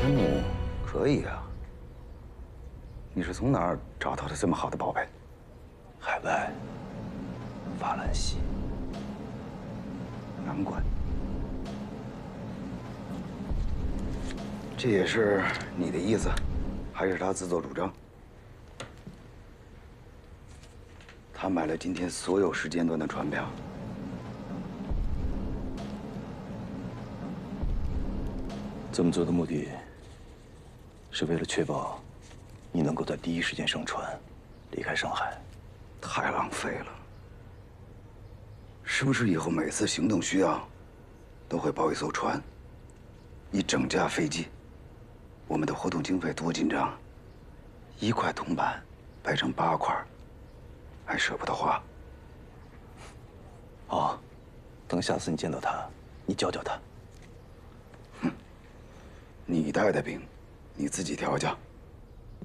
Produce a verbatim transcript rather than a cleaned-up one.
嗯，可以啊。你是从哪儿找到的这么好的宝贝？ 海外，法兰西。 难怪。这也是你的意思，还是他自作主张？他买了今天所有时间段的船票。 这么做的目的，是为了确保你能够在第一时间上船，离开上海。 太浪费了。是不是以后每次行动需要，都会包一艘船，一整架飞机？我们的活动经费多紧张，一块铜板掰成八块，还舍不得花。 好，等下次你见到他，你教教他。 哼，你带的兵，你自己调教。